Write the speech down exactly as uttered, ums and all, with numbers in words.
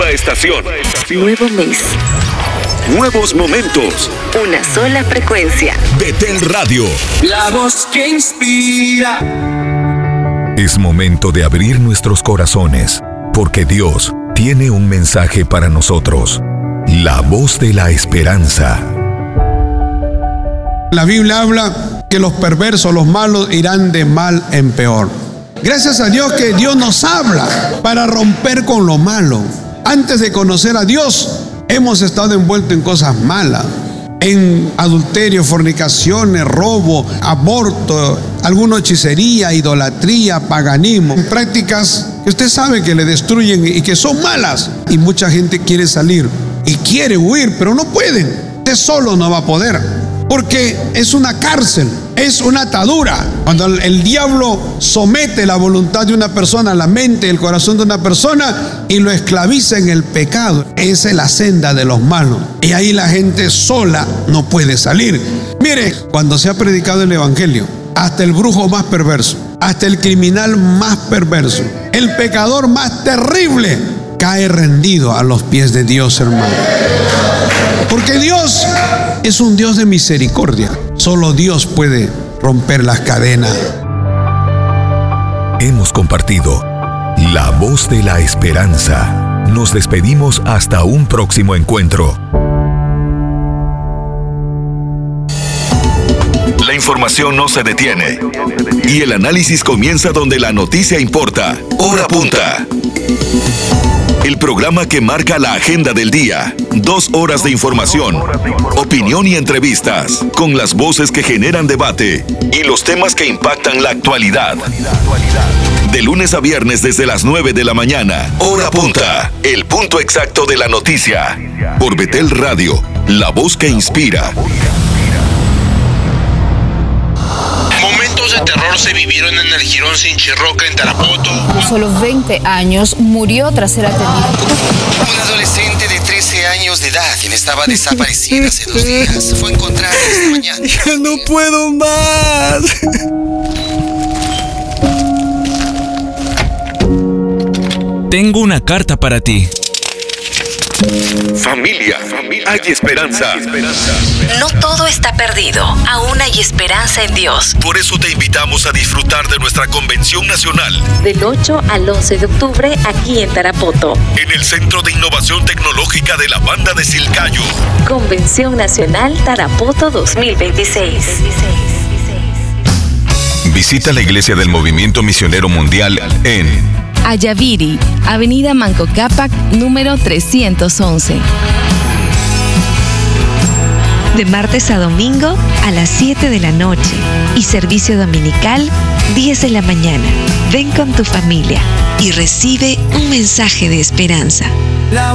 Nueva estación. Nuevo mes. Nuevos momentos. Una sola frecuencia. Betel Radio. La voz que inspira. Es momento de abrir nuestros corazones, porque Dios tiene un mensaje para nosotros. La voz de la esperanza. La Biblia habla que los perversos, los malos, irán de mal en peor. Gracias a Dios que Dios nos habla para romper con lo malo. Antes de conocer a Dios, hemos estado envueltos en cosas malas. En adulterio, fornicaciones, robo, aborto, alguna hechicería, idolatría, paganismo. En prácticas que usted sabe que le destruyen y que son malas. Y mucha gente quiere salir y quiere huir, pero no pueden. Usted solo no va a poder. Porque es una cárcel, es una atadura. Cuando el, el diablo somete la voluntad de una persona, la mente, el corazón de una persona y lo esclaviza en el pecado, esa es la senda de los malos. Y ahí la gente sola no puede salir. Mire, cuando se ha predicado el evangelio, hasta el brujo más perverso, hasta el criminal más perverso, el pecador más terrible, cae rendido a los pies de Dios, hermano. Porque Dios es un Dios de misericordia. Solo Dios puede romper las cadenas. Hemos compartido La Voz de la Esperanza. Nos despedimos hasta un próximo encuentro. La información no se detiene y el análisis comienza donde la noticia importa. Hora punta. El programa que marca la agenda del día. Dos horas de información, opinión y entrevistas, con las voces que generan debate y los temas que impactan la actualidad. De lunes a viernes desde las nueve de la mañana. Hora punta. El punto exacto de la noticia. Por Betel Radio, la voz que inspira. Momentos de terror se vivieron en el Jirón Sinchirroca en Tarapoto. A solo veinte años murió tras ser atendido. Un adolescente de trece años de edad, quien estaba desaparecida hace dos días, fue encontrada esta mañana. ¡Ya no puedo más! Tengo una carta para ti. Familia, familia, hay esperanza. No todo está perdido. Aún hay esperanza en Dios. Por eso te invitamos a disfrutar de nuestra convención nacional. Del ocho al once de octubre, aquí en Tarapoto. En el Centro de Innovación Tecnológica de la Banda de Silcayo. Convención Nacional Tarapoto dos mil veintiséis. Visita la Iglesia del Movimiento Misionero Mundial en Ayaviri, Avenida Manco Cápac, número trescientos once. De martes a domingo a las siete de la noche y servicio dominical diez de la mañana. Ven con tu familia y recibe un mensaje de esperanza.